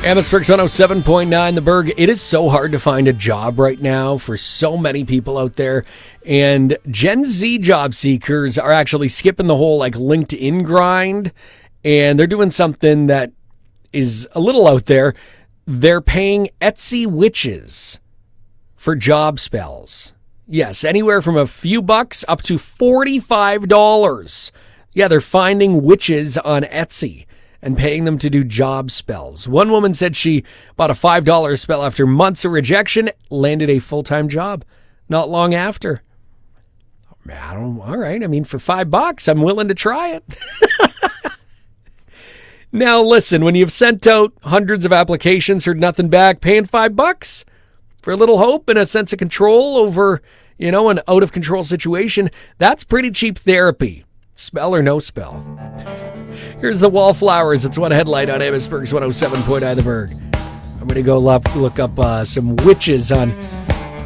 Amherstburg's 107.9 The Berg. It is so hard to find a job right now for so many people out there. And Gen Z job seekers are actually skipping the whole LinkedIn grind. And they're doing something that is a little out there. They're paying Etsy witches for job spells. Yes, anywhere from a few bucks up to $45. Yeah, they're finding witches on Etsy and paying them to do job spells. One woman said she bought a $5 spell after months of rejection, landed a full-time job not long after. All right. I mean, for $5, I'm willing to try it. Now, listen, when you've sent out hundreds of applications, heard nothing back, paying $5 for a little hope and a sense of control over, an out-of-control situation, that's pretty cheap therapy. Spell or no spell. Here's the Wallflowers. It's one headlight on Amherstburg's 107.9 The Berg. I'm going to go look up some witches on